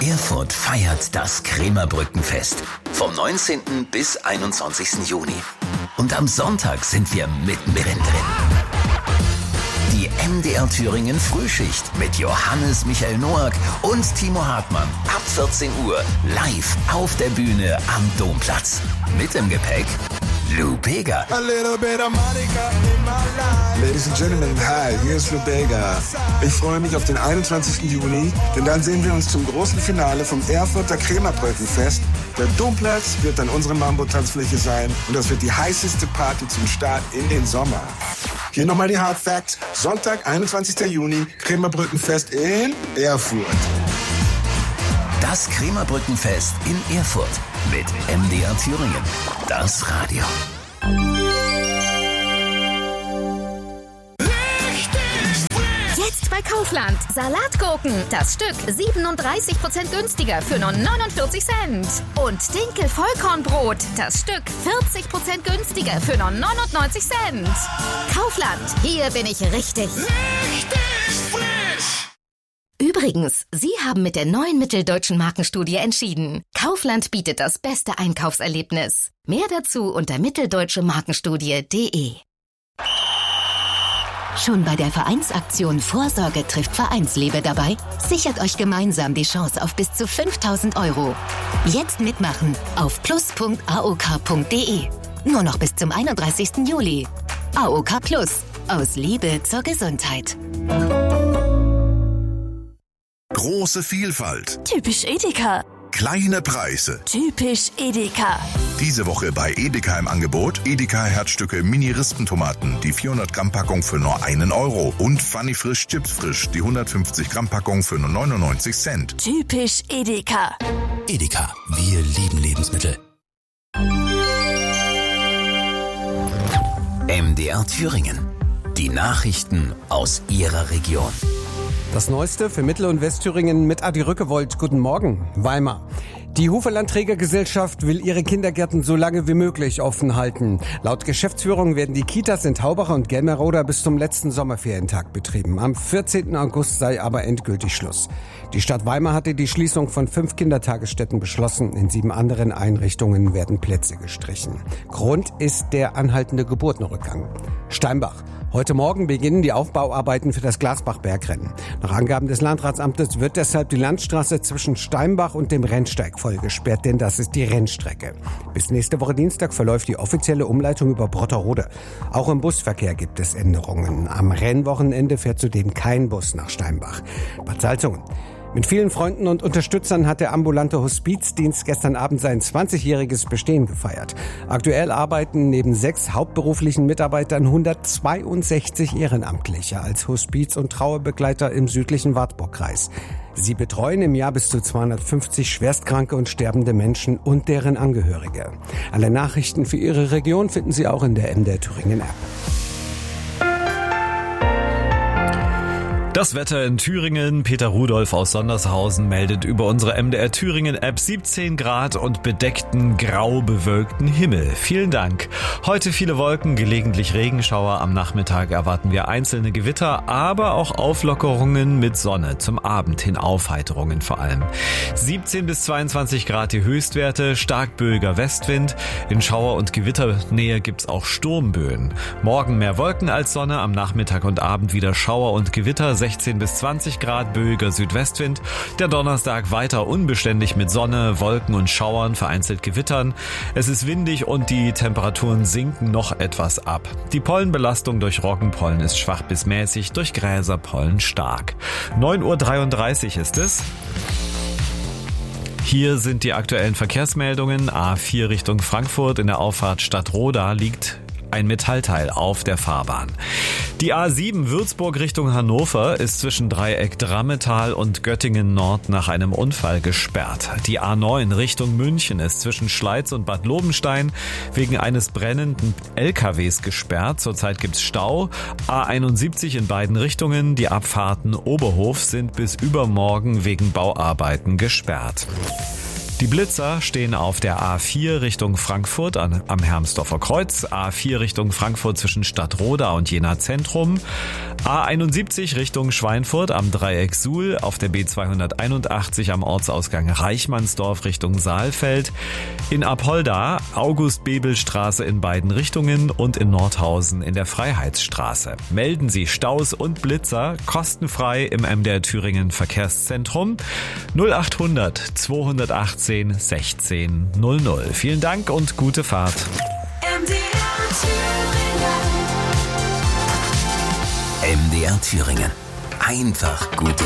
Erfurt feiert das Krämerbrückenfest vom 19. bis 21. Juni. Und am Sonntag sind wir mittendrin drin. Die MDR Thüringen Frühschicht mit Johannes Michael Noack und Timo Hartmann ab 14 Uhr live auf der Bühne am Domplatz. Mit im Gepäck Lou Bega. Ladies and Gentlemen, hi, hier ist Lou Bega. Ich freue mich auf den 21. Juni, denn dann sehen wir uns zum großen Finale vom Erfurter Krämerbrückenfest. Der Domplatz wird dann unsere Mambo-Tanzfläche sein und das wird die heißeste Party zum Start in den Sommer. Hier nochmal die Hard Facts. Sonntag, 21. Juni, Krämerbrückenfest in Erfurt. Das Krämerbrückenfest in Erfurt mit MDR Thüringen. Das Radio. Jetzt bei Kaufland. Salatgurken. Das Stück 37% günstiger für nur 49 Cent. Und Dinkel-Vollkornbrot. Das Stück 40% günstiger für nur 99 Cent. Kaufland. Hier bin ich richtig. Richtig frisch. Übrigens, Sie haben mit der neuen Mitteldeutschen Markenstudie entschieden. Kaufland bietet das beste Einkaufserlebnis. Mehr dazu unter mitteldeutschemarkenstudie.de. Schon bei der Vereinsaktion Vorsorge trifft Vereinsliebe dabei? Sichert euch gemeinsam die Chance auf bis zu 5.000 €. Jetzt mitmachen auf plus.aok.de. Nur noch bis zum 31. Juli. AOK Plus. Aus Liebe zur Gesundheit. Große Vielfalt. Typisch Edeka. Kleine Preise. Typisch Edeka. Diese Woche bei Edeka im Angebot Edeka Herzstücke Mini-Rispentomaten, die 400 Gramm Packung für nur 1 € und Funny Frisch Chips Frisch, die 150 Gramm Packung für nur 99 Cent. Typisch Edeka. Edeka, wir lieben Lebensmittel. MDR Thüringen. Die Nachrichten aus Ihrer Region. Das Neueste für Mittel- und Westthüringen mit Adi Rückewold. Guten Morgen, Weimar. Die Hufeland-Trägergesellschaft will ihre Kindergärten so lange wie möglich offen halten. Laut Geschäftsführung werden die Kitas in Taubacher und Gelmeroda bis zum letzten Sommerferientag betrieben. Am 14. August sei aber endgültig Schluss. Die Stadt Weimar hatte die Schließung von 5 Kindertagesstätten beschlossen. In 7 anderen Einrichtungen werden Plätze gestrichen. Grund ist der anhaltende Geburtenrückgang. Steinbach. Heute Morgen beginnen die Aufbauarbeiten für das Glasbach-Bergrennen. Nach Angaben des Landratsamtes wird deshalb die Landstraße zwischen Steinbach und dem Rennsteig voll gesperrt, denn das ist die Rennstrecke. Bis nächste Woche Dienstag verläuft die offizielle Umleitung über Brotterode. Auch im Busverkehr gibt es Änderungen. Am Rennwochenende fährt zudem kein Bus nach Steinbach. Bad Salzungen. Mit vielen Freunden und Unterstützern hat der ambulante Hospizdienst gestern Abend sein 20-jähriges Bestehen gefeiert. Aktuell arbeiten neben 6 hauptberuflichen Mitarbeitern 162 Ehrenamtliche als Hospiz- und Trauerbegleiter im südlichen Wartburgkreis. Sie betreuen im Jahr bis zu 250 schwerstkranke und sterbende Menschen und deren Angehörige. Alle Nachrichten für Ihre Region finden Sie auch in der MDR Thüringen App. Das Wetter in Thüringen. Peter Rudolph aus Sondershausen meldet über unsere MDR Thüringen App 17 Grad und bedeckten, grau bewölkten Himmel. Vielen Dank. Heute viele Wolken, gelegentlich Regenschauer. Am Nachmittag erwarten wir einzelne Gewitter, aber auch Auflockerungen mit Sonne. Zum Abend hin Aufheiterungen vor allem. 17 bis 22 Grad die Höchstwerte, stark böiger Westwind. In Schauer- und Gewitternähe gibt's auch Sturmböen. Morgen mehr Wolken als Sonne, am Nachmittag und Abend wieder Schauer und Gewitter. 16 bis 20 Grad, böiger Südwestwind. Der Donnerstag weiter unbeständig mit Sonne, Wolken und Schauern, vereinzelt Gewittern. Es ist windig und die Temperaturen sinken noch etwas ab. Die Pollenbelastung durch Roggenpollen ist schwach bis mäßig, durch Gräserpollen stark. 9:33 Uhr ist es. Hier sind die aktuellen Verkehrsmeldungen. A4 Richtung Frankfurt in der Auffahrt Stadtroda liegt ein Metallteil auf der Fahrbahn. Die A7 Würzburg Richtung Hannover ist zwischen Dreieck Drammetal und Göttingen Nord nach einem Unfall gesperrt. Die A9 Richtung München ist zwischen Schleiz und Bad Lobenstein wegen eines brennenden LKWs gesperrt. Zurzeit gibt's Stau. A71 in beiden Richtungen. Die Abfahrten Oberhof sind bis übermorgen wegen Bauarbeiten gesperrt. Die Blitzer stehen auf der A4 Richtung Frankfurt am Hermsdorfer Kreuz, A4 Richtung Frankfurt zwischen Stadtroda und Jena Zentrum, A71 Richtung Schweinfurt am Dreieck Suhl, auf der B281 am Ortsausgang Reichmannsdorf Richtung Saalfeld, in Apolda August-Bebel-Straße in beiden Richtungen und in Nordhausen in der Freiheitsstraße. Melden Sie Staus und Blitzer kostenfrei im MDR Thüringen Verkehrszentrum 0800 218 16 00. Vielen Dank und gute Fahrt. MDR Thüringen. Einfach gut